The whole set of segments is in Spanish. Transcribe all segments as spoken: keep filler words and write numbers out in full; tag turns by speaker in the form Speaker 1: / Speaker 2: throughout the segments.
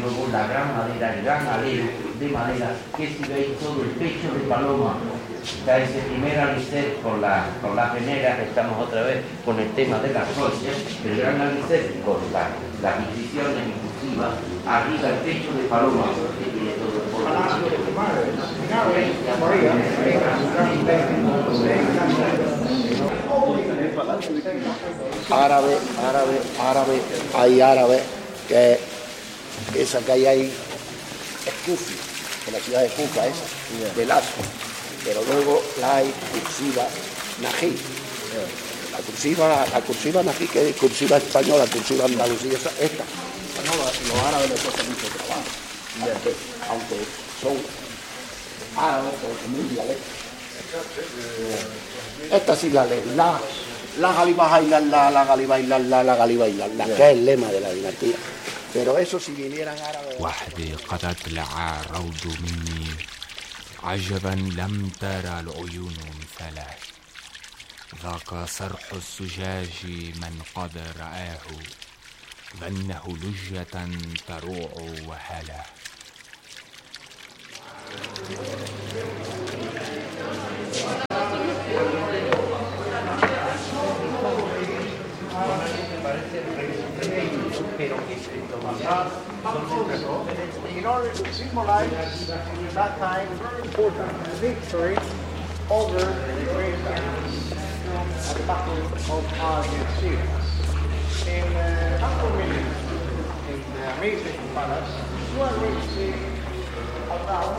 Speaker 1: luego la gran madera, el gran alero de madera, que si veis todo el pecho de paloma, da ese primer alicer con la, con la venera, que estamos otra vez con el tema de las rosas, el gran alicer con la, las incisiones inclusivas, arriba el pecho de paloma, que tiene todo el polvo.
Speaker 2: Árabe, árabe, árabe, hay árabe, que esa que hay ahí es Kufi, en la ciudad de Kufa, esa, de Lazo, pero luego la hay cursiva nají. La cursiva, la cursiva nají, que es cursiva española, cursiva andalucía, esta, esta. Española, los árabes les cuesta mucho trabajo, aunque, aunque son árabes, pero con un dialecto. Esta sí la leen, la, la galiba y la, la, la galiba y la, la, la galiba y la, la, que es el lema de la dinastía. Pero eso si vinieran árabes...
Speaker 3: وحدي قد أطلع الروض مني عجبا لم ترى العيون مثله ذاك صرح الزجاج من قد رآه ظنه لجة تروع وهله.
Speaker 4: In order to symbolize that time, very important victory over the Christians at the Battle of Algeciras. In uh, couple of minutes, in the amazing palace, you are going to see about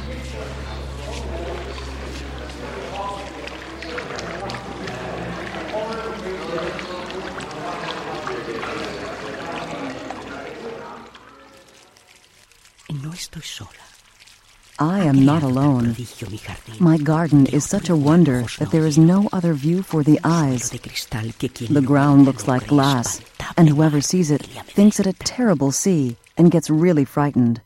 Speaker 5: No estoy sola.
Speaker 6: I am not alone. My garden is such a wonder that there is no other view for the eyes. The ground looks like glass, and whoever sees it thinks it a terrible sea and gets really frightened.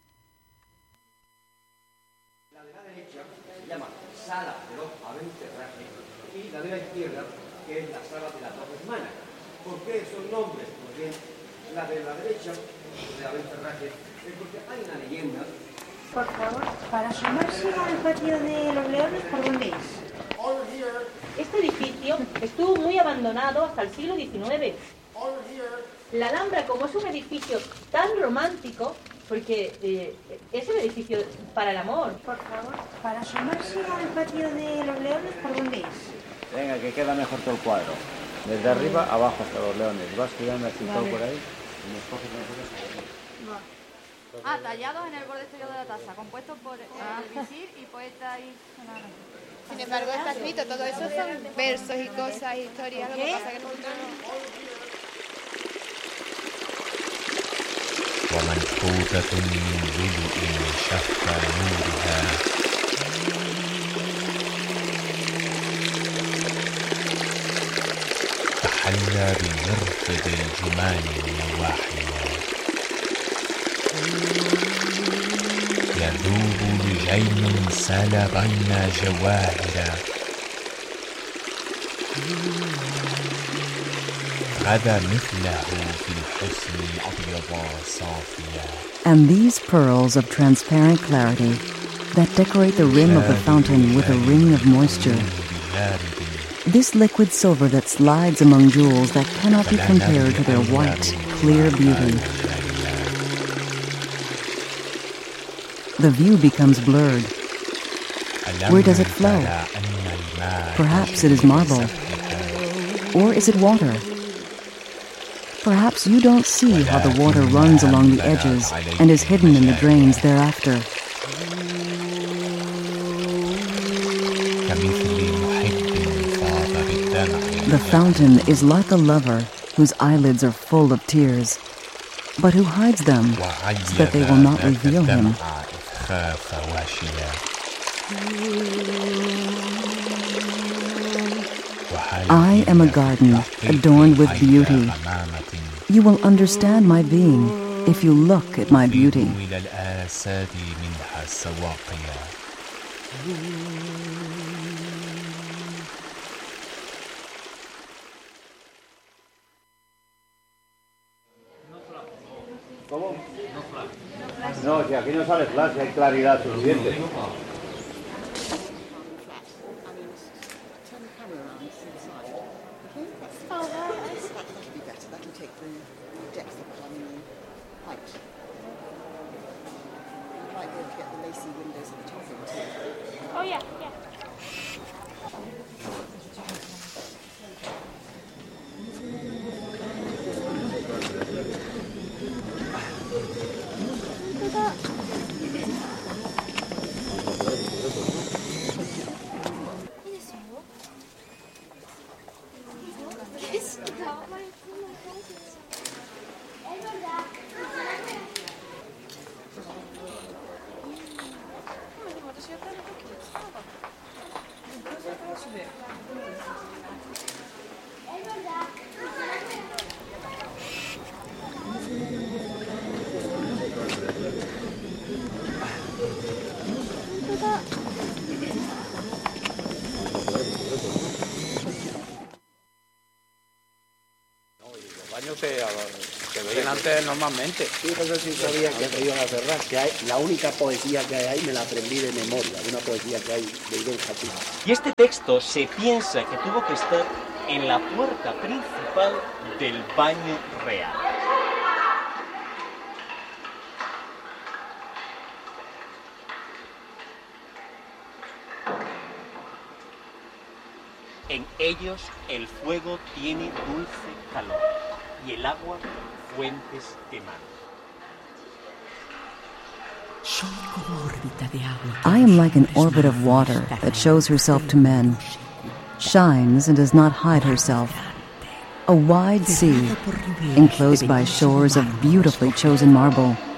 Speaker 7: La de la derecha se llama Sala de los Abencerrajes y la de la izquierda, que es la Sala de las Dos Hermanas. ¿Por qué esos nombres? Pues bien, la de la derecha, de Abencerrajes, es porque hay una leyenda.
Speaker 8: Por favor, para asomarse al patio de los Leones, ¿por dónde es?
Speaker 9: Este edificio estuvo muy abandonado hasta el siglo diecinueve. La Alhambra, como es un edificio tan romántico, porque eh, es el edificio para el amor.
Speaker 8: Por favor, para asomarse al patio de los Leones, ¿por dónde es?
Speaker 10: Venga, que queda mejor todo el cuadro. Desde arriba abajo hasta los leones. Vas tirando así todo por ahí y nos coges nosotros.
Speaker 11: Ah, tallados en el borde exterior de la taza, compuestos por ah. el visir y poeta y... No, no.
Speaker 12: Sin embargo, está escrito, todo eso son versos y cosas, historias, lo que pasa que nosotros no...
Speaker 3: ومنحوتة من لؤلؤ شف نورها تحلى بمرفد الجمان النواحية يذوب لجين سال بين جواهر غدا مثله في الحسن أبيض صافيا.
Speaker 6: And these pearls of transparent clarity that decorate the rim of the fountain with a ring of moisture. This liquid silver that slides among jewels that cannot be compared to their white, clear beauty. The view becomes blurred. Where does it flow? Perhaps it is marble. Or is it water? Perhaps you don't see how the water runs along the edges and is hidden in the drains thereafter. The fountain is like a lover whose eyelids are full of tears, but who hides them so that they will not reveal him. I am a garden adorned with beauty. You will understand my being if you look at my beauty.
Speaker 7: ¿Cómo?
Speaker 10: No, si aquí no sale flash, hay claridad suficiente.
Speaker 12: Oh yeah, yeah.
Speaker 10: Se, se veían antes normalmente.
Speaker 2: Sí, no sé si sabía que se iban a cerrar, que hay, la única poesía que hay ahí me la aprendí de memoria, una poesía que hay de Ibn Jatib.
Speaker 13: Y este texto se piensa que tuvo que estar en la puerta principal del baño real. En ellos el fuego tiene dulce calor y el agua fuentes de mar.
Speaker 6: I am like an orbit of water that shows herself to men, shines and does not hide herself. A wide sea, enclosed by shores of beautifully chosen marble.